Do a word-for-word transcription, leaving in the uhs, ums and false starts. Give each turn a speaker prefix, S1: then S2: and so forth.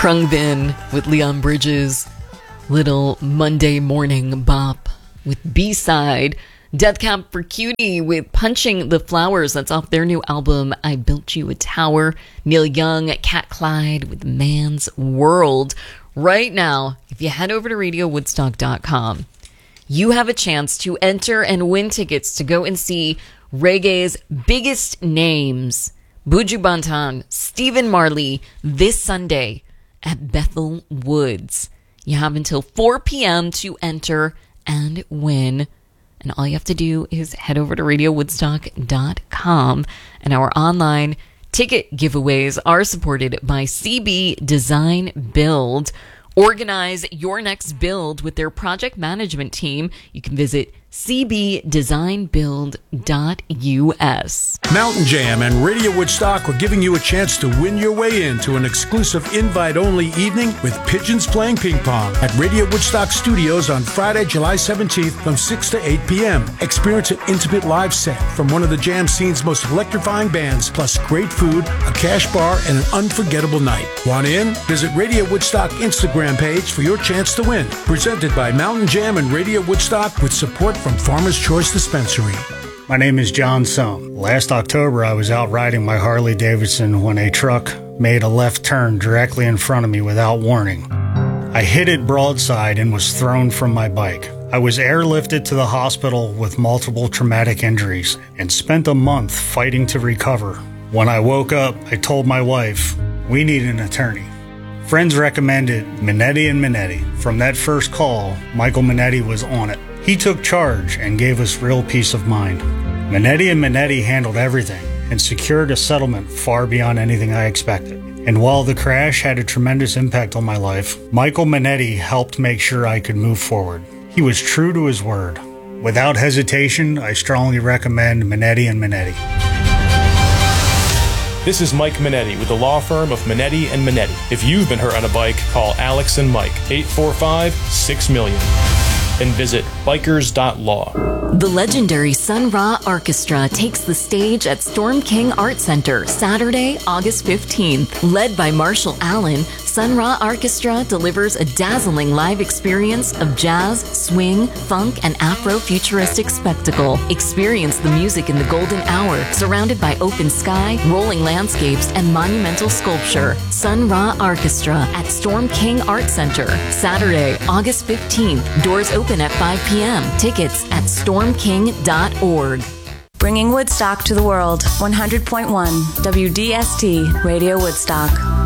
S1: Khruangbin with Leon Bridges. Little Monday Morning Bop with B-Side. Death Cab for Cutie with Punching the Flowers. That's off their new album, I Built You a Tower. Neil Young, Cat Clyde with Man's World. Right now, if you head over to radio woodstock dot com, you have a chance to enter and win tickets to go and see reggae's biggest names, Buju Banton, Stephen Marley, this Sunday at Bethel Woods. You have until four p.m. to enter and win. And all you have to do is head over to radio woodstock dot com. And our online ticket giveaways are supported by C B Design Build. Organize your next build with their project management team. You can visit c b design build dot u s.
S2: Mountain Jam and Radio Woodstock are giving you a chance to win your way into an exclusive invite-only evening with Pigeons playing ping pong at Radio Woodstock Studios on Friday, July seventeenth from six to eight p.m. Experience an intimate live set from one of the Jam scene's most electrifying bands, plus great food, a cash bar, and an unforgettable night. Want in? Visit Radio Woodstock Instagram page for your chance to win. Presented by Mountain Jam and Radio Woodstock with support from Farmer's Choice Dispensary.
S3: My name is John Sohm. Last October, I was out riding my Harley Davidson when a truck made a left turn directly in front of me without warning. I hit it broadside and was thrown from my bike. I was airlifted to the hospital with multiple traumatic injuries and spent a month fighting to recover. When I woke up, I told my wife, we need an attorney. Friends recommended Minetti and Minetti. From that first call, Michael Minetti was on it. He took charge and gave us real peace of mind. Minetti and Minetti handled everything and secured a settlement far beyond anything I expected. And while the crash had a tremendous impact on my life, Michael Minetti helped make sure I could move forward. He was true to his word. Without hesitation, I strongly recommend Minetti and Minetti.
S4: This is Mike Minetti with the law firm of Minetti and Minetti. If you've been hurt on a bike, call Alex and Mike, eight four five, six million. And visit bikers dot law.
S1: The legendary Sun Ra Orchestra takes the stage at Storm King Art Center Saturday, August fifteenth. Led by Marshall Allen, Sun Ra Orchestra delivers a dazzling live experience of jazz, swing, funk, and Afro-futuristic spectacle. Experience the music in the golden hour, surrounded by open sky, rolling landscapes, and monumental sculpture. Sun Ra Orchestra at Storm King Art Center, Saturday, August fifteenth. Doors open at five p.m. Tickets at storm king dot org.
S5: Bringing Woodstock to the world. one hundred point one W D S T Radio Woodstock.